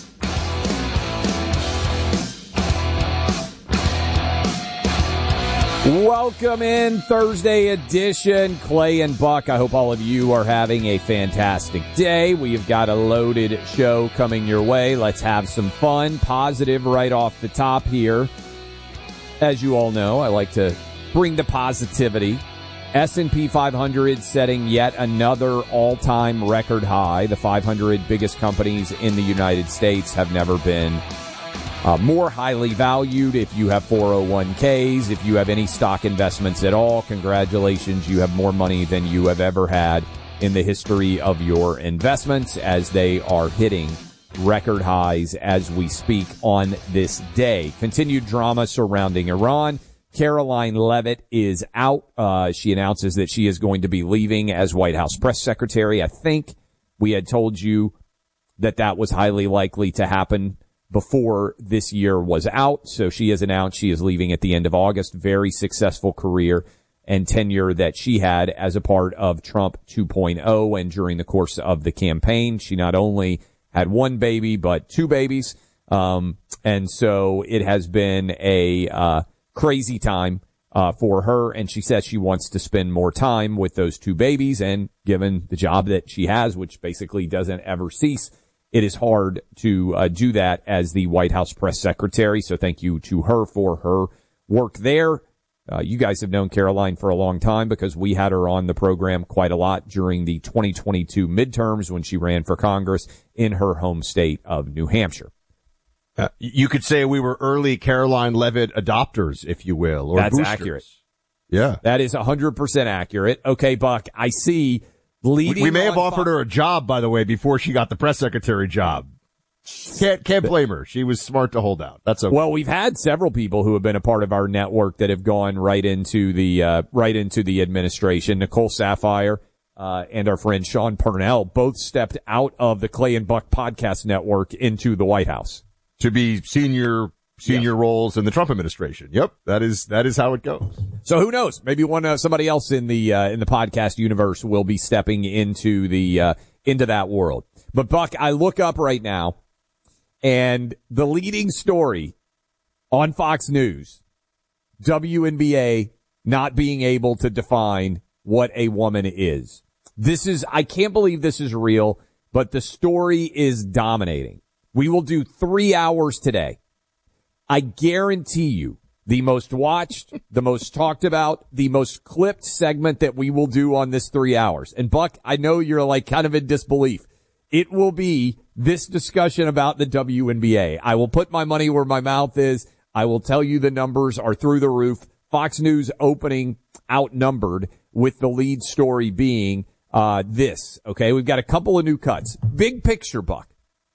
Welcome in Thursday edition, Clay and Buck. I hope all of you are having a fantastic day. We have got a loaded show coming your way. Let's have some fun, positive right off the top here. As you all know, I like to bring the positivity. S&P 500 setting yet another all-time record high. The 500 biggest companies in the United States have never been more highly valued. If you have 401ks, if you have any stock investments at all, congratulations, you have more money than you have ever had in the history of your investments, as they are hitting record highs as we speak on this day. Continued drama surrounding Iran. Caroline Leavitt is out. She announces that she is going to be leaving as White House press secretary. I think we had told you that that was highly likely to happen before this year was out. So she has announced she is leaving at the end of August. Very successful career and tenure that she had as a part of Trump 2.0. And during the course of the campaign, she not only had one baby, but two babies. And so it has been a crazy time for her. And she says she wants to spend more time with those two babies. And given the job that she has, which basically doesn't ever cease, it is hard to do that as the White House press secretary. So thank you to her for her work there. You guys have known Caroline for a long time because we had her on the program quite a lot during the 2022 midterms when she ran for Congress in her home state of New Hampshire. You could say we were early Caroline Leavitt adopters, if you will. Or That's boosters. accurate. Yeah. That is 100% accurate. Okay, Buck, I see leading. We may have offered her a job, by the way, before she got the press secretary job. Can't blame her. She was smart to hold out. That's okay. Well, we've had several people who have been a part of our network that have gone right into the administration. Nicole Sapphire and our friend Sean Purnell both stepped out of the Clay and Buck podcast network into the White House to be senior roles in the Trump administration. Yep, that is how it goes. So who knows? Maybe somebody else in the podcast universe will be stepping into that world. But Buck, I look up right now, and the leading story on Fox News, WNBA not being able to define what a woman is. I can't believe this is real, but the story is dominating. We will do 3 hours today. I guarantee you the most watched, the most talked about, the most clipped segment that we will do on this 3 hours. And Buck, I know you're like kind of in disbelief. It will be this discussion about the WNBA. I will put my money where my mouth is. I will tell you the numbers are through the roof. Fox News opening outnumbered, with the lead story being this. Okay, we've got a couple of new cuts. Big picture, Buck.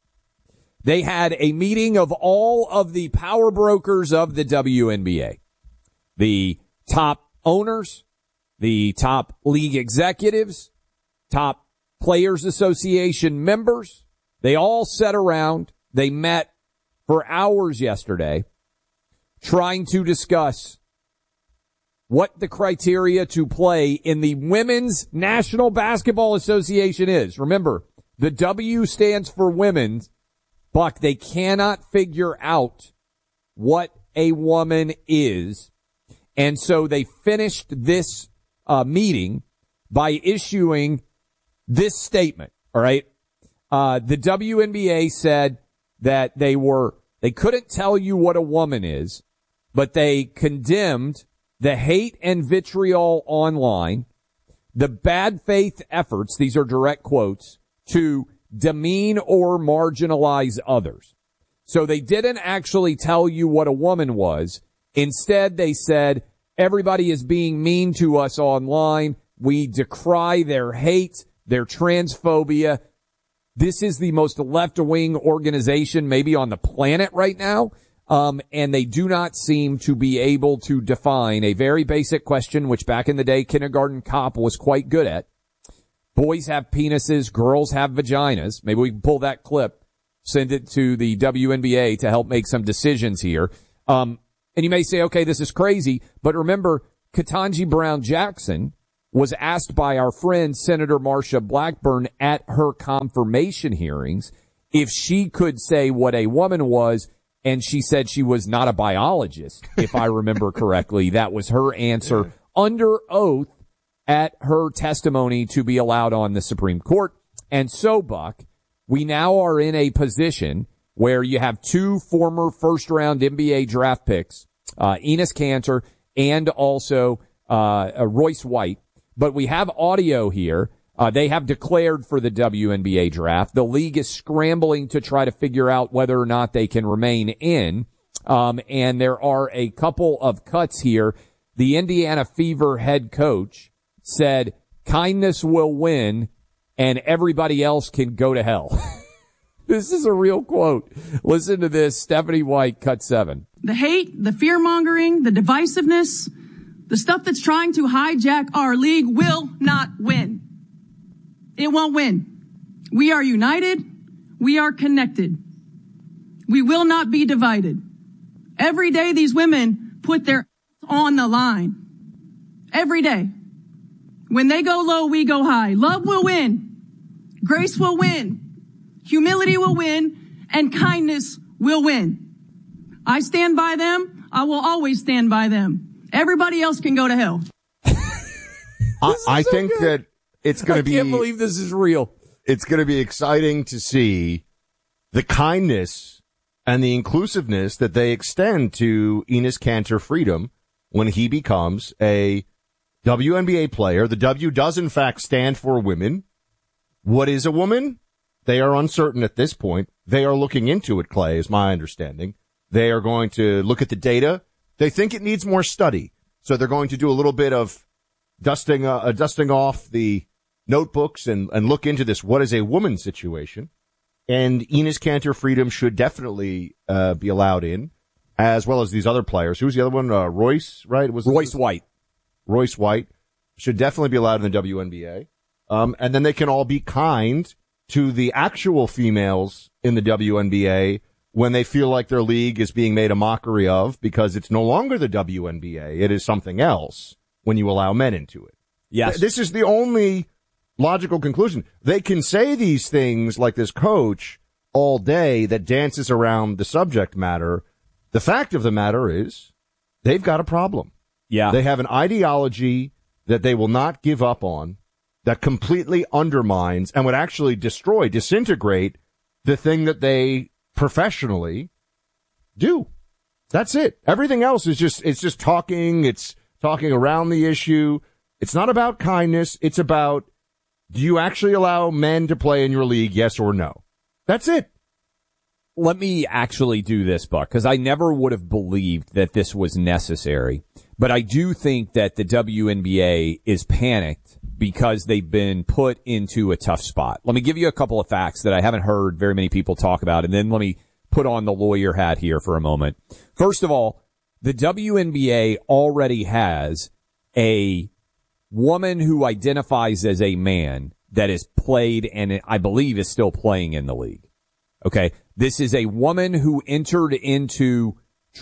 They had a meeting of all of the power brokers of the WNBA, the top owners, the top league executives, top Players Association members. They all sat around. They met for hours yesterday trying to discuss what the criteria to play in the Women's National Basketball Association is. Remember, the W stands for women's. Buck, they cannot figure out what a woman is. And so they finished this meeting by issuing this statement. All right. The WNBA said that they couldn't tell you what a woman is, but they condemned the hate and vitriol online, the bad faith efforts, these are direct quotes, to demean or marginalize others. So they didn't actually tell you what a woman was. Instead, they said, everybody is being mean to us online. We decry their hate, their transphobia. This is the most left-wing organization maybe on the planet right now. And they do not seem to be able to define a very basic question, which back in the day, Kindergarten Cop was quite good at. Boys have penises, girls have vaginas. Maybe we can pull that clip Send it to the WNBA to help make some decisions here. And you may say, okay, this is crazy, but remember, Ketanji Brown Jackson was asked by our friend Senator Marsha Blackburn at her confirmation hearings if she could say what a woman was, and she said she was not a biologist, if I remember correctly. That was her answer under oath at her testimony to be allowed on the Supreme Court. And so, Buck, we now are in a position where you have two former first-round NBA draft picks, Enes Kanter and also Royce White. But we have audio here. They have declared for the WNBA draft. The league is scrambling to try to figure out whether or not they can remain in. And there are a couple of cuts here. The Indiana Fever head coach said, kindness will win and everybody else can go to hell. This is a real quote. Listen to this. Stephanie White, cut 7. The hate, the fear-mongering, the divisiveness, the stuff that's trying to hijack our league will not win. It won't win. We are united. We are connected. We will not be divided. Every day these women put their on the line. Every day. When they go low, we go high. Love will win. Grace will win. Humility will win. And kindness will win. I stand by them. I will always stand by them. Everybody else can go to hell. I think that it's going to be... I can't believe this is real. It's going to be exciting to see the kindness and the inclusiveness that they extend to Enes Kanter Freedom when he becomes a WNBA player. The W does, in fact, stand for women. What is a woman? They are uncertain at this point. They are looking into it, Clay, is my understanding. They are going to look at the data. They think it needs more study. So they're going to do a little bit of dusting off the notebooks and look into this. What is a woman situation? And Enes Kanter Freedom should definitely be allowed in, as well as these other players. Who's the other one? Royce, right? Royce White. Royce White should definitely be allowed in the WNBA. And then they can all be kind to the actual females in the WNBA when they feel like their league is being made a mockery of because it's no longer the WNBA. It is something else when you allow men into it. Yes. This is the only logical conclusion. They can say these things like this coach all day that dances around the subject matter. The fact of the matter is they've got a problem. Yeah. They have an ideology that they will not give up on that completely undermines and would actually destroy, disintegrate the thing that they professionally do. That's it. Everything else is just talking. It's talking around the issue. It's not about kindness. It's about, do you actually allow men to play in your league? Yes or no? That's it. Let me actually do this, Buck, because I never would have believed that this was necessary. But I do think that the WNBA is panicked because they've been put into a tough spot. Let me give you a couple of facts that I haven't heard very many people talk about, and then let me put on the lawyer hat here for a moment. First of all, the WNBA already has a woman who identifies as a man that is played and I believe is still playing in the league. Okay. This is a woman who entered into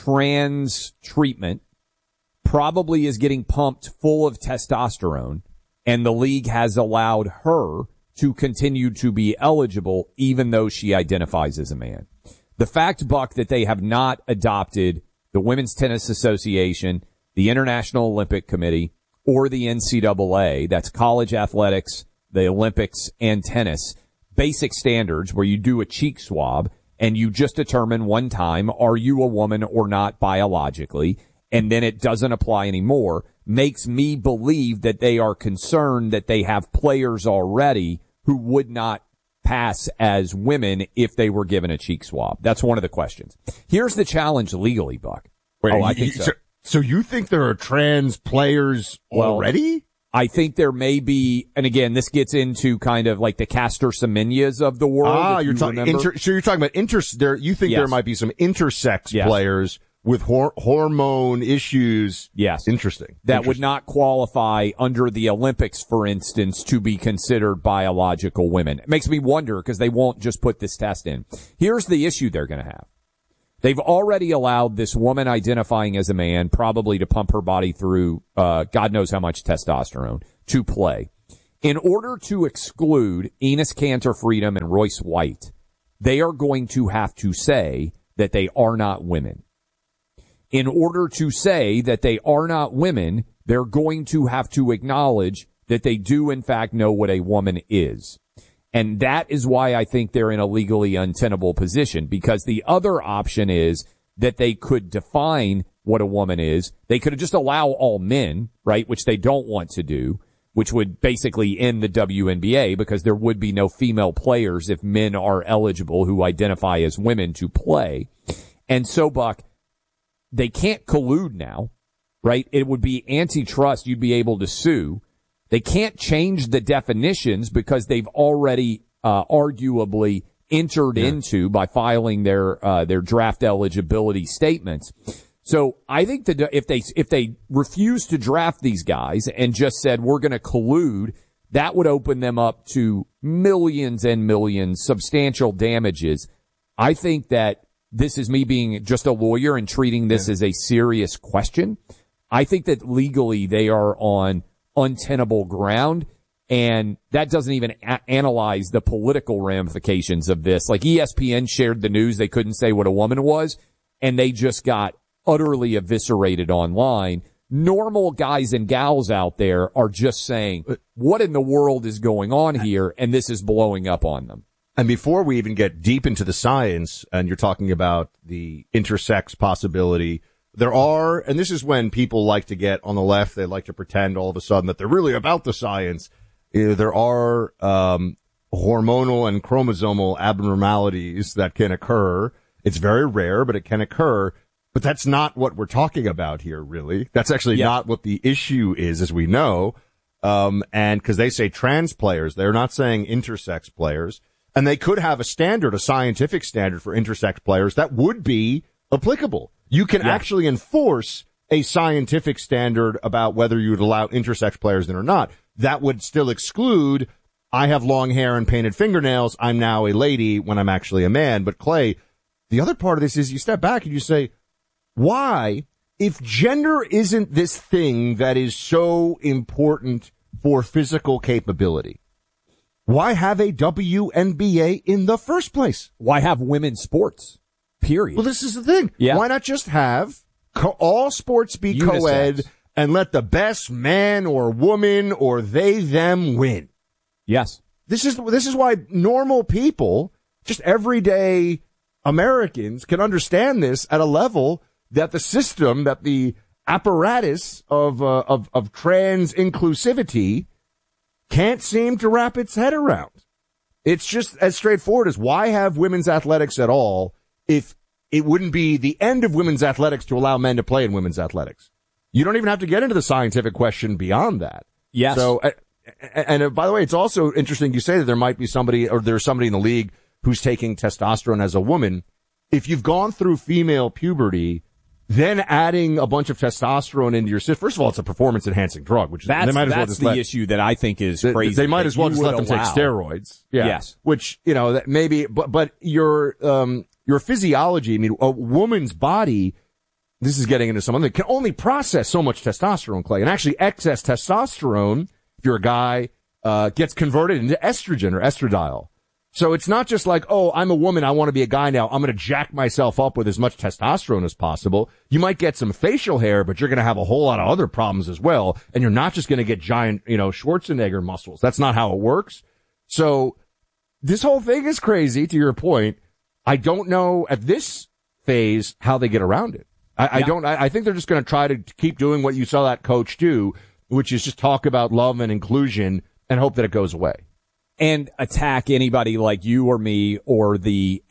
trans treatment, probably is getting pumped full of testosterone, and the league has allowed her to continue to be eligible even though she identifies as a man. The fact, Buck, that they have not adopted the Women's Tennis Association, the International Olympic Committee, or the NCAA, that's college athletics, the Olympics, and tennis, basic standards where you do a cheek swab and you just determine one time, are you a woman or not biologically, and then it doesn't apply anymore, makes me believe that they are concerned that they have players already who would not pass as women if they were given a cheek swab. That's one of the questions. Here's the challenge legally, Buck. Wait, I think so. So you think there are trans players already? I think there may be, and again, this gets into kind of like the Caster Semenias of the world. You're talking about there. You think there might be some intersex players with hormone issues. Yes. Interesting. That would not qualify under the Olympics, for instance, to be considered biological women. It makes me wonder because they won't just put this test in. Here's the issue they're going to have. They've already allowed this woman identifying as a man, probably to pump her body through God knows how much testosterone, to play. In order to exclude Enes Kanter Freedom and Royce White, they are going to have to say that they are not women. In order to say that they are not women, they're going to have to acknowledge that they do, in fact, know what a woman is. And that is why I think they're in a legally untenable position, because the other option is that they could define what a woman is. They could just allow all men, right, which they don't want to do, which would basically end the WNBA because there would be no female players if men are eligible who identify as women to play. And so, Buck, they can't collude now, right? It would be antitrust. You'd be able to sue. They can't change the definitions because they've already arguably entered into by filing their draft eligibility statements. So I think that if they refuse to draft these guys and just said we're going to collude, that would open them up to millions and millions, substantial damages. I think that this is me being just a lawyer and treating this as a serious question. I think that legally they are on untenable ground, and that doesn't even analyze the political ramifications of this. Like ESPN shared the news, they couldn't say what a woman was, and they just got utterly eviscerated online. Normal guys and gals out there are just saying, what in the world is going on here? And this is blowing up on them. And before we even get deep into the science, and you're talking about the intersex possibility, there are, and this is when people like to get on the left, they like to pretend all of a sudden that they're really about the science. There are hormonal and chromosomal abnormalities that can occur. It's very rare, but it can occur. But that's not what we're talking about here, really. That's actually not what the issue is, as we know. And because they say trans players, they're not saying intersex players. And they could have a standard, a scientific standard for intersex players that would be applicable. You can actually enforce a scientific standard about whether you would allow intersex players in or not. That would still exclude, I have long hair and painted fingernails, I'm now a lady when I'm actually a man. But Clay, the other part of this is you step back and you say, why, if gender isn't this thing that is so important for physical capability, why have a WNBA in the first place? Why have women's sports? Period. Well, this is the thing. Yeah. Why not just have all sports be co-ed and let the best man or woman or they, them win? Yes. This is why normal people, just everyday Americans, can understand this at a level that the system, that the apparatus of trans inclusivity can't seem to wrap its head around. It's just as straightforward as why have women's athletics at all if it wouldn't be the end of women's athletics to allow men to play in women's athletics. You don't even have to get into the scientific question beyond that. Yes. So, and by the way, it's also interesting you say that there might be somebody, or there's somebody in the league who's taking testosterone as a woman. If you've gone through female puberty, then adding a bunch of testosterone into your system, first of all, it's a performance-enhancing drug, which that's, they might as well that's just the issue that I think is crazy. They might as well just let them take steroids. Yeah. Yes. Which, you know, that maybe, but your physiology, I mean, a woman's body, this is getting into something that can only process so much testosterone, Clay. And actually excess testosterone, if you're a guy, gets converted into estrogen or estradiol. So it's not just like, oh, I'm a woman, I want to be a guy now, I'm going to jack myself up with as much testosterone as possible. You might get some facial hair, but you're going to have a whole lot of other problems as well. And you're not just going to get giant, Schwarzenegger muscles. That's not how it works. So this whole thing is crazy, to your point. I don't know at this phase how they get around it. I think they're just going to try to keep doing what you saw that coach do, which is just talk about love and inclusion and hope that it goes away. And attack anybody like you or me or the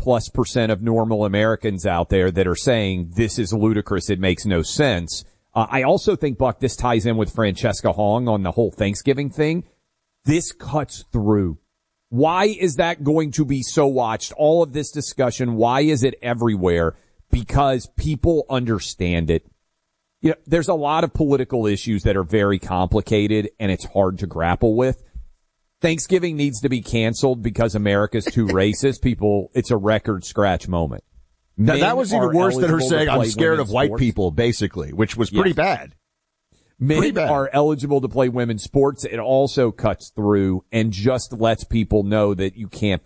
80+% of normal Americans out there that are saying this is ludicrous, it makes no sense. I also think, Buck, this ties in with Francesca Hong on the whole Thanksgiving thing. This cuts through. Why is that going to be so watched? All of this discussion, why is it everywhere? because people understand it. You know, there's a lot of political issues that are very complicated and it's hard to grapple with. Thanksgiving needs to be canceled because America's too racist. People, it's a record scratch moment. That was even worse than her saying, I'm scared of white people, basically, which was pretty bad. Men are eligible to play women's sports. It also cuts through and just lets people know that you can't